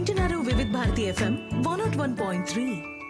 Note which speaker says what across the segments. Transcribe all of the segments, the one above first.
Speaker 1: వింటున్నారు Vividh Bharati FM 101.3.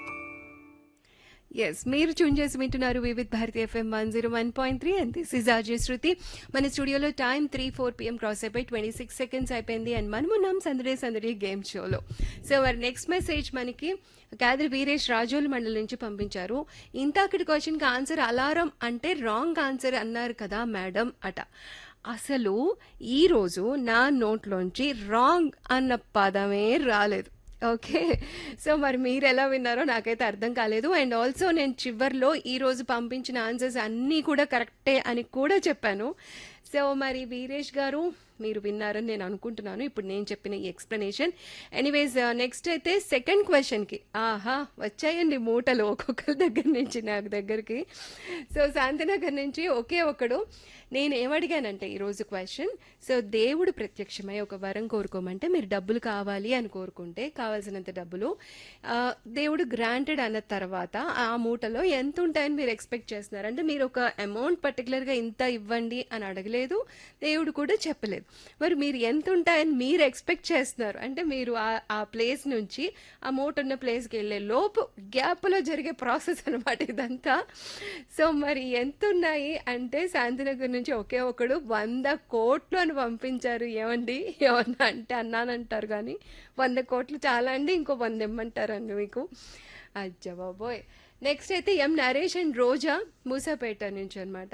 Speaker 2: Yes మీరు tune చేసి వింటున్నారు Vividh Bharati FM 101.3 and this is RJ శృతి. మన స్టూడియోలో టైం 3:04 PM క్రాస్ అయిపోయి 26 సెకండ్స్ అయిపోయింది అండ్ మనమున్నాం సందడే సందడి గేమ్ షోలో. సో మరి నెక్స్ట్ మెసేజ్ మనకి కాదరి వీరేష్ రాజోలు మండలి నుంచి పంపించారు. ఇంతకటి క్వశ్చన్కి ఆన్సర్ అలారం అంటే రాంగ్ ఆన్సర్ అన్నారు కదా మేడం అట. అసలు ఈరోజు నా నోట్లోంచి రాంగ్ అన్న పదమే రాలేదు. ఓకే, సో మరి మీరు ఎలా విన్నారో నాకైతే అర్థం కాలేదు. అండ్ ఆల్సో నేను చివర్లో ఈరోజు పంపించిన ఆన్సర్స్ అన్నీ కూడా కరెక్టే అని కూడా చెప్పాను. సో మరి వీరేష్ గారు మీరు విన్నారని నేను అనుకుంటున్నాను ఇప్పుడు నేను చెప్పిన ఈ ఎక్స్ప్లెనేషన్. ఎనీవేస్ నెక్స్ట్ అయితే సెకండ్ క్వశ్చన్కి ఆహా వచ్చాయండి మూటలు ఒక్కొక్కరి దగ్గర నుంచి నాకు దగ్గరికి. సో శాంతినగర్ నుంచి ఒకే ఒకడు నేను ఏమడిగానంటే ఈరోజు క్వశ్చన్, సో దేవుడు ప్రత్యక్షమై ఒక వరం కోరుకోమంటే మీరు డబ్బులు కావాలి అని కోరుకుంటే కావాల్సినంత డబ్బులు దేవుడు గ్రాంటెడ్ అన్న తర్వాత ఆ మూటలో ఎంత ఉంటాయని మీరు ఎక్స్పెక్ట్ చేస్తున్నారు. అంటే మీరు ఒక అమౌంట్ పర్టికులర్గా ఇంత ఇవ్వండి అని అడగలేదు, దేవుడు కూడా చెప్పలేదు. మరి మీరు ఎంత ఉంటాయని మీరు ఎక్స్పెక్ట్ చేస్తున్నారు అంటే మీరు ఆ ప్లేస్ నుంచి ఆ మూట ఉన్న ప్లేస్కి వెళ్ళే లోపు గ్యాప్లో జరిగే ప్రాసెస్ అనమాట ఇదంతా. సో మరి ఎంత ఉన్నాయి అంటే శాంతినగర్ నుంచి ఒకే ఒకడు 100 కోట్లు అని పంపించారు. ఏమండి ఏమన్నా అంటే అన్నానంటారు కానీ 100 కోట్లు చాలా అండి, ఇంకో 100 ఇమ్మంటారండి మీకు. అజ్జా బాబోయ్. నెక్స్ట్ అయితే ఎం నరేష్ అండ్ రోజా మూసాపేట నుంచి అనమాట.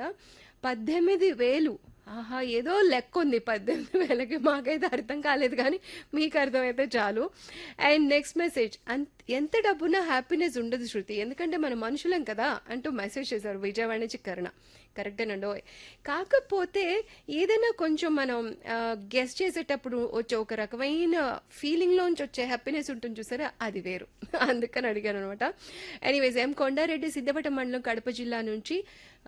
Speaker 2: 18,000. ఆహా ఏదో లెక్క ఉంది 18,000కి, మాకైతే అర్థం కాలేదు కానీ మీకు అర్థమైతే చాలు. అండ్ నెక్స్ట్ మెసేజ్, ఎంత డబ్బున్నా హ్యాపీనెస్ ఉండదు శృతి, ఎందుకంటే మన మనుషులం కదా అంటూ మెసేజ్ చేశారు విజయవాడ నుంచి కరుణ. కరెక్టేనండో. కాకపోతే ఏదైనా కొంచెం మనం గెస్ చేసేటప్పుడు వచ్చే ఒక రకమైన ఫీలింగ్లోంచి వచ్చే హ్యాపీనెస్ ఉంటుంది చూసారా, అది వేరు. అందుకని అడిగాను అనమాట. ఎనీవేస్ ఎం కొండారెడ్డి సిద్ధపట్నం మండలం కడప జిల్లా నుంచి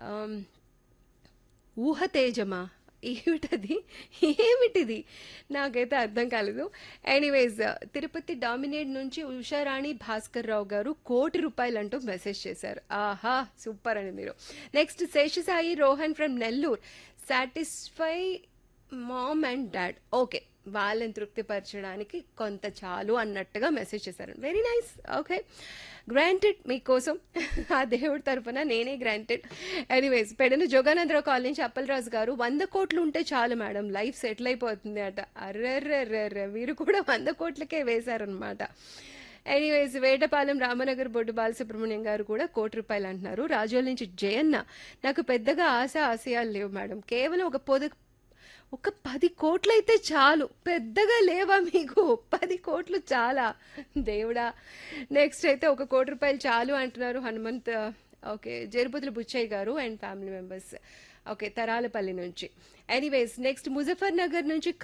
Speaker 2: ఊహతేజమా ఏమిటిది నాకైతే అర్థం కాలేదు. ఎనీవేస్ తిరుపతి డామినేట్ నుంచి ఉషారాణి భాస్కర్ రావు గారు ₹1,00,00,000 అంటూ మెసేజ్ చేశారు. ఆహా సూపర్ అండి మీరు. Next Seshasai Rohan from Nellore, satisfy mom and dad. Okay, వాళ్ళని తృప్తిపరచడానికి కొంత చాలు అన్నట్టుగా మెసేజ్ చేశారు. Very nice. ఓకే, గ్రాంటెడ్ మీకోసం ఆ దేవుడి తరఫున నేనే granted. Anyways Pedana Jogananda Rao colony నుంచి అప్పలరాజు గారు 100 కోట్లు ఉంటే చాలు మేడం లైఫ్ సెటిల్ అయిపోతుంది అట. అర్రర్రర్ర మీరు కూడా 100 కోట్లకే వేశారనమాట. ఎనీవేస్ వేటపాలెం రామనగర్ బొడ్డు బాలసుబ్రహ్మణ్యం గారు కూడా ₹1,00,00,000 అంటున్నారు. రాజోల నుంచి జయన్న, నాకు పెద్దగా ఆశయాలు లేవు మేడం, కేవలం ఒక 10 కోట్లు అయితే చాలు. పెద్దగా లేవా మీకు? 10 కోట్లు చాలా దేవుడా. నెక్స్ట్ అయితే ₹1,00,00,000 చాలు అంటున్నారు హనుమంత్. ఓకే, జరుపతుల బుచ్చయ్య గారు and family members. Okay, Taralapalli నుంచి. ఎనీవేస్ నెక్స్ట్ ముజఫర్ నగర్ నుంచి